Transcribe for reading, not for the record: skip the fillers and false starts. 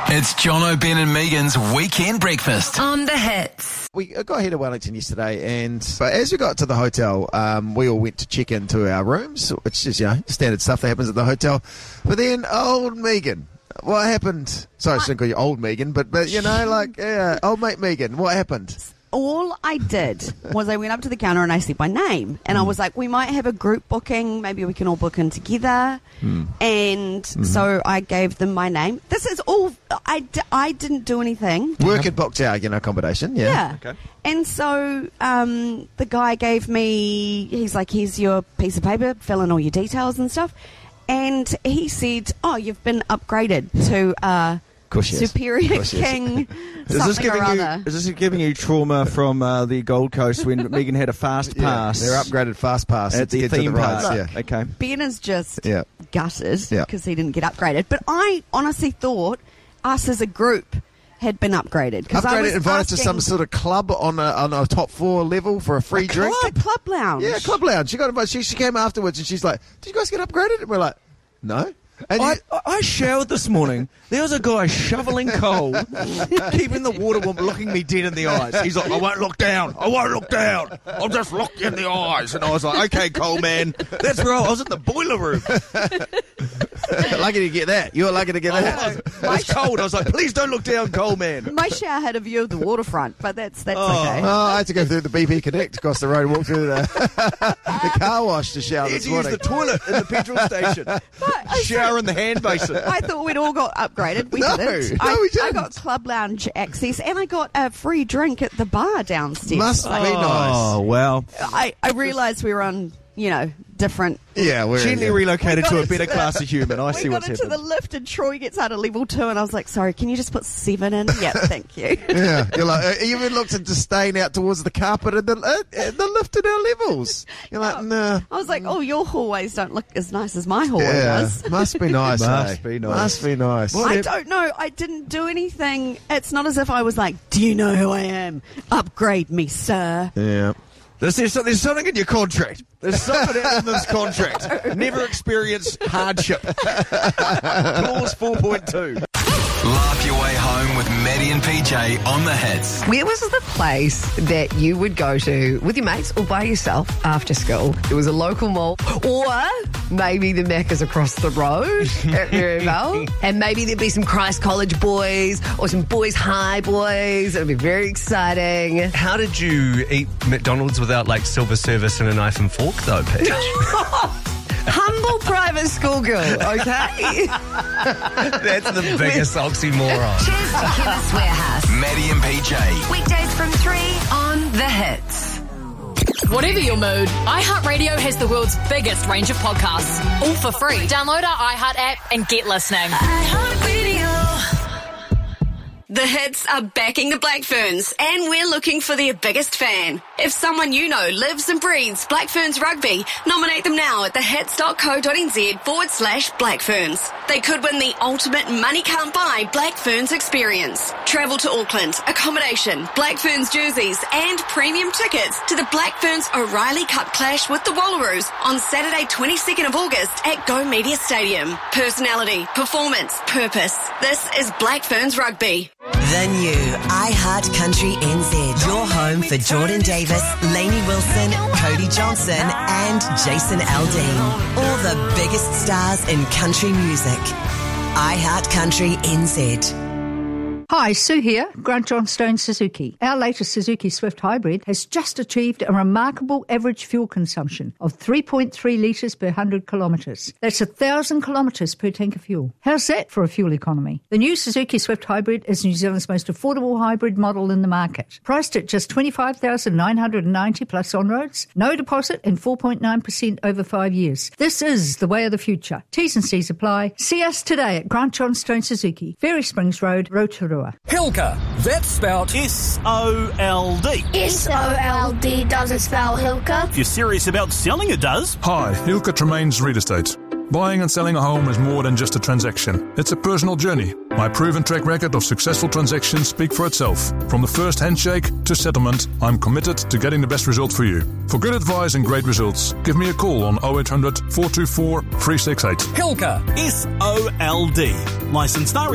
It's Jono, Ben and Megan's Weekend Breakfast. On the Hits. We got here to Wellington yesterday, but as we got to the hotel, we all went to check into our rooms, which is, standard stuff that happens at the hotel. But then old Megan, what happened? Sorry, I shouldn't call you old Megan, but old mate Megan, what happened? All I did was I went up to the counter and I said my name. And I was like, we might have a group booking. Maybe we can all book in together. And so I gave them my name. This is all... I didn't do anything. Work had booked our accommodation, yeah. Okay. And so the guy gave me... He's like, here's your piece of paper. Fill in all your details and stuff. And he said, oh, you've been upgraded to... Superior King, Is this giving you trauma from the Gold Coast when Megan had a fast pass? Their upgraded fast pass at the theme park. Look, okay. Ben is just gutted because he didn't get upgraded. But I honestly thought us as a group had been upgraded. Invited to some sort of club on a top floor level for a free drink. A club lounge. Yeah, club lounge. She got invited. She came afterwards and she's like, "Did you guys get upgraded?" And we're like, "No." And I showered this morning. There was a guy shoveling coal, keeping the water warm, looking me dead in the eyes. He's like, I won't look down. I'll just look you in the eyes. And I was like, okay, coal man. That's right. I was in the boiler room. Lucky to get that. You were lucky to get that. It was cold. I was like, please don't look down, coal man. My shower had a view of the waterfront, but that's okay. Oh, I had to go through the BP Connect across the road, walk through the car wash to shower this morning. Use the toilet in the petrol station. Shower in the hand basin. I thought we'd all got upgraded. We didn't. We didn't. I got club lounge access and I got a free drink at the bar downstairs. Must be nice. Oh, wow. I realised we were on, different... Yeah, we're gently relocated to a better class of human. I see what's happening. We got into the lift and Troy gets out of level 2 and I was like, sorry, can you just put 7 in? Yeah, thank you. Yeah, you're like, you even looked at disdain out towards the carpet and the lift at our levels. You're like, nah. I was like, oh, your hallways don't look as nice as my hallway does. Must be nice. Must be nice. I don't know. I didn't do anything. It's not as if I was like, do you know who I am? Upgrade me, sir. Yeah. There's something in your contract. There's something in this contract. Never experience hardship. Clause 4.2. Laugh your way home with Maddie and PJ on the Hits. Where was the place that you would go to with your mates or by yourself after school? It was a local mall, or maybe the Macca's across the road at Maryvale, and maybe there'd be some Christ College boys or some Boys High boys. It would be very exciting. How did you eat McDonald's without silver service and a knife and fork though, Paige? Humble private school girl, okay? That's the biggest oxymoron. Cheers to Chemist Warehouse. Maddie and PJ. Weekdays from 3 on the Hits. Whatever your mood, iHeartRadio has the world's biggest range of podcasts, all for free. Download our iHeart app and get listening. The Hits are backing the Black Ferns, and we're looking for their biggest fan. If someone you know lives and breathes Black Ferns rugby, nominate them now at thehits.co.nz/Black Ferns. They could win the ultimate money can't buy Black Ferns experience. Travel to Auckland, accommodation, Black Ferns jerseys, and premium tickets to the Black Ferns O'Reilly Cup clash with the Wallaroos on Saturday 22nd of August at Go Media Stadium. Personality, performance, purpose. This is Black Ferns rugby. The new iHeart Country NZ. Your home for Jordan Davis, Lainey Wilson, Cody Johnson, and Jason Aldean. All the biggest stars in country music. iHeart Country NZ. Hi, Sue here, Grant Johnstone Suzuki. Our latest Suzuki Swift Hybrid has just achieved a remarkable average fuel consumption of 3.3 litres per 100 kilometres. That's 1,000 kilometres per tank of fuel. How's that for a fuel economy? The new Suzuki Swift Hybrid is New Zealand's most affordable hybrid model in the market. Priced at just $25,990 plus on-roads, no deposit and 4.9% over 5 years. This is the way of the future. T's and C's apply. See us today at Grant Johnstone Suzuki, Ferry Springs Road, Rotorua. Hilka, that's spelled S-O-L-D. S-O-L-D doesn't spell Hilka. If you're serious about selling, it does. Hi, Hilka Tremaines Real Estate. Buying and selling a home is more than just a transaction. It's a personal journey. My proven track record of successful transactions speak for itself. From the first handshake to settlement, I'm committed to getting the best result for you. For good advice and great results, give me a call on 0800 424 368. Hilka, S-O-L-D. Licensed